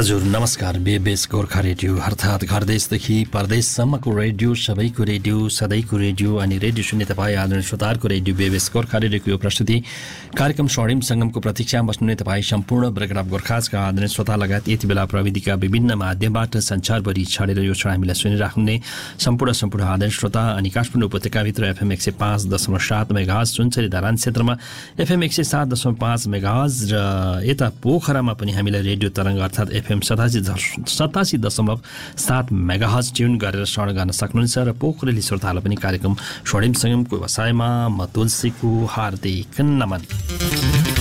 हजुर नमस्कार। बेबेस गोर्खा रेडियो अर्थात् घरदेशदेखि परदेशसम्मको रेडियो, सबैको रेडियो, सधैँको रेडियो अनि रेडियो सुन्ने तपाईँ आदरणीय श्रोताहरूको रेडियो बेबेस गोर्खा रेडियोको यो प्रस्तुति कार्यक्रम स्वर्णिम सङ्गमको प्रतीक्षामा बस्नुहुने तपाईँ सम्पूर्ण ब्रेकअप गोर्खाजका आदरणीय श्रोता लगायत यति बेला प्रविधिका विभिन्न माध्यमबाट संसारभरि छाडेर यो क्षण हामीलाई सुनिराख्ने सम्पूर्ण आदरणीय श्रोता अनि काठमाडौँ उपत्यकाभित्र FM 105.7 मेगाहर्ज, सुनचरी धरान क्षेत्रमा FM 107.5 मेगाहर्ज र यता पोखरामा पनि हामीलाई रेडियो तरङ्ग अर्थात् FM 87.7 मेगाहर्ज ट्युन गरेर श्रवण गर्न सक्नुहुन्छ र पोखरेली श्रोताहरूलाई पनि कार्यक्रम स्वर्णिम सङ्गमको व्यवसायमा म तुलसीको हार्दिक नमन।